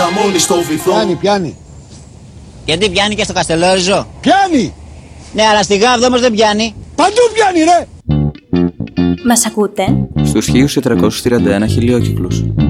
μόνη στο βυθό. Πιάνει. Γιατί πιάνει και στο Καστελόριζο? Πιάνει. Ναι, αλλά στη Γάβδο όμως δεν πιάνει. Παντού πιάνει ρε. Μας ακούτε? Στους 1431 χιλιόκυκλους.